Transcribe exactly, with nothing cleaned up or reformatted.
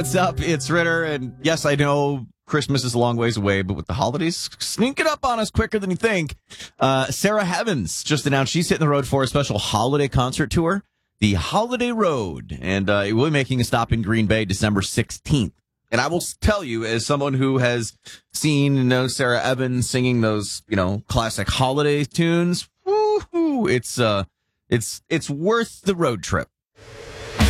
What's up? It's Ritter, and yes, I know Christmas is a long ways away, but with the holidays sneaking up on us quicker than you think, uh, Sarah Heavens just announced she's hitting the road for a special holiday concert tour, the Holiday Road, and uh, it will be making a stop in Green Bay December sixteenth. And I will tell you, as someone who has seen, you know, Sarah Evans singing those, you know, classic holiday tunes, woo-hoo, it's uh, it's it's worth the road trip.